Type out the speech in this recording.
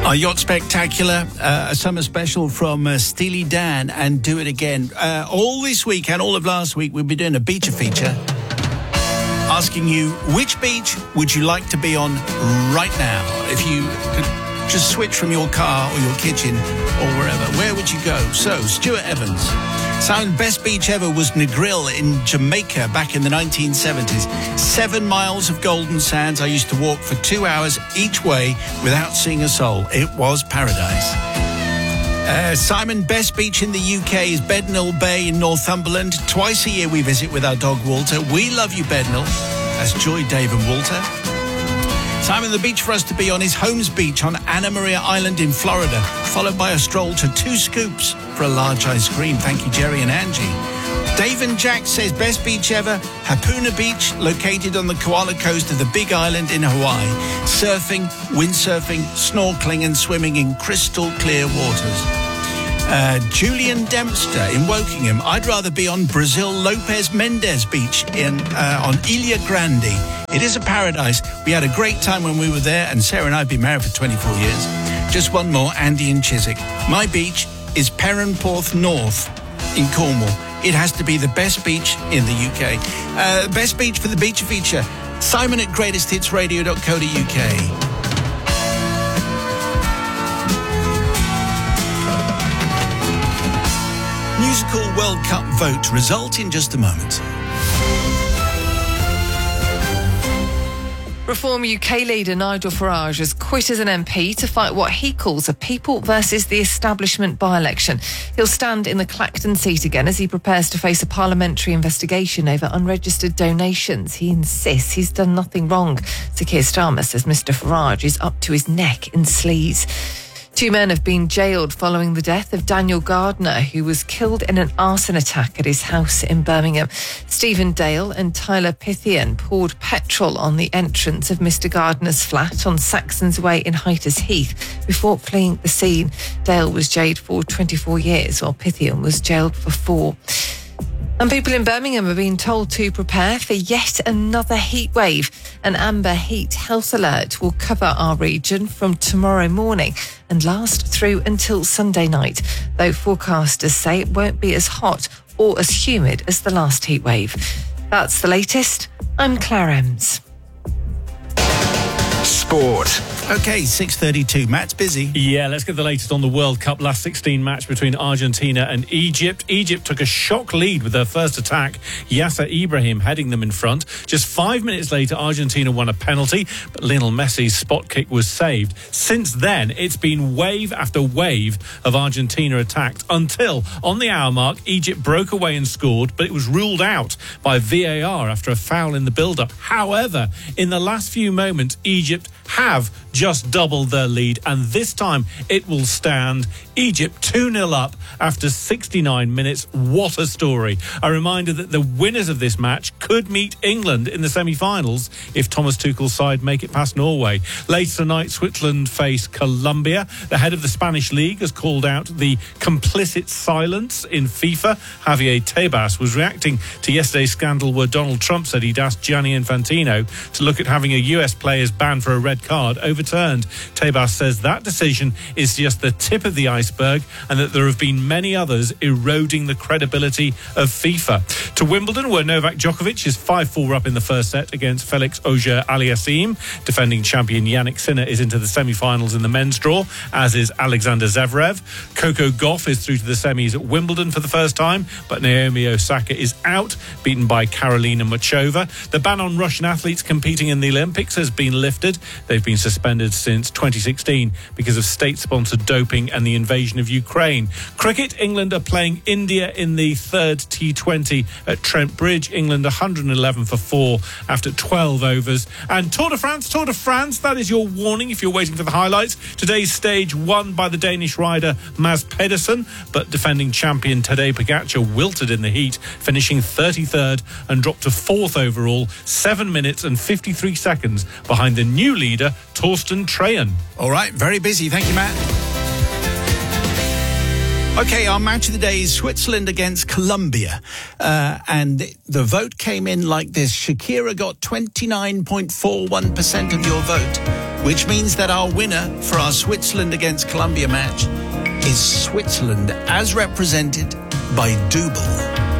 Our Yacht Spectacular, a summer special from Steely Dan and Do It Again. All this week and all of last week, we'll be doing a beacher feature, asking you, which beach would you like to be on right now? If you could just switch from your car or your kitchen or wherever, where would you go? So, Stuart Evans. Sound best beach ever was Negril in Jamaica back in the 1970s. 7 miles of golden sands. I used to walk for 2 hours each way without seeing a soul. It was paradise. Simon, best beach in the UK is Bednall Bay in Northumberland. Twice a year we visit with our dog Walter. We love you, Bednall. That's Joy, Dave and Walter. Simon, the beach for us to be on is Holmes Beach on Anna Maria Island in Florida, followed by a stroll to Two Scoops for a large ice cream. Thank you, Jerry and Angie. Dave and Jack says best beach ever, Hapuna Beach, located on the koala coast of the Big Island in Hawaii. Surfing, windsurfing, snorkeling and swimming in crystal clear waters. Julian Dempster in Wokingham. I'd rather be on Brazil Lopez Mendez Beach on Ilha Grande. It is a paradise. We had a great time when we were there, and Sarah and I have been married for 24 years. Just one more, Andy in Chiswick. My beach is Perranporth North in Cornwall. It has to be the best beach in the UK. Best beach for the beach feature. Simon at greatesthitsradio.co.uk. Musical World Cup vote result in just a moment. Reform UK leader Nigel Farage has quit as an MP to fight what he calls a people versus the establishment by-election. He'll stand in the Clacton seat again as he prepares to face a parliamentary investigation over unregistered donations. He insists he's done nothing wrong. Sir Keir Starmer says Mr Farage is up to his neck in sleaze. 2 men have been jailed following the death of Daniel Gardner, who was killed in an arson attack at his house in Birmingham. Stephen Dale and Tyler Pythian poured petrol on the entrance of Mr Gardner's flat on Saxon's Way in Hyters Heath before fleeing the scene. Dale was jailed for 24 years, while Pythian was jailed for 4. And people in Birmingham are being told to prepare for yet another heat wave. An amber heat health alert will cover our region from tomorrow morning and last through until Sunday night, though forecasters say it won't be as hot or as humid as the last heat wave. That's the latest. I'm Claire Ems. Sport. OK, 6:32. Matt's busy. Yeah, let's get the latest on the World Cup last 16 match between Argentina and Egypt. Egypt took a shock lead with their first attack, Yasser Ibrahim heading them in front. Just 5 minutes later, Argentina won a penalty, but Lionel Messi's spot kick was saved. Since then, it's been wave after wave of Argentina attacked until, on the hour mark, Egypt broke away and scored, but it was ruled out by VAR after a foul in the build-up. However, in the last few moments, Egypt have just doubled their lead, and this time it will stand. Egypt 2-0 up after 69 minutes. What a story. A reminder that the winners of this match could meet England in the semi-finals if Thomas Tuchel's side make it past Norway. Later tonight, Switzerland face Colombia. The head of the Spanish League has called out the complicit silence in FIFA. Javier Tebas was reacting to yesterday's scandal where Donald Trump said he'd asked Gianni Infantino to look at having a US player's ban for a red card overturned. Tebas says that decision is just the tip of the iceberg and that there have been many others eroding the credibility of FIFA. To Wimbledon, where Novak Djokovic is 5-4 up in the first set against Felix Auger-Aliassime. Defending champion Yannick Sinner is into the semi-finals in the men's draw, as is Alexander Zverev. Coco Gauff is through to the semis at Wimbledon for the first time, but Naomi Osaka is out, beaten by Karolina Muchova. The ban on Russian athletes competing in the Olympics has been lifted. They've been suspended since 2016 because of state-sponsored doping and the invasion of Ukraine. Cricket, England are playing India in the third T20 at Trent Bridge. England 111 for 4 after 12 overs. And Tour de France, that is your warning if you're waiting for the highlights. Today's stage won by the Danish rider Mads Pedersen, but defending champion Tadej Pogacar wilted in the heat, finishing 33rd and dropped to 4th overall, 7 minutes and 53 seconds behind the new leader, Torsten Treyen. All right, very busy. Thank you, Matt. OK, our match of the day is Switzerland against Colombia. And the vote came in like this. Shakira got 29.41% of your vote, which means that our winner for our Switzerland against Colombia match is Switzerland as represented by Double.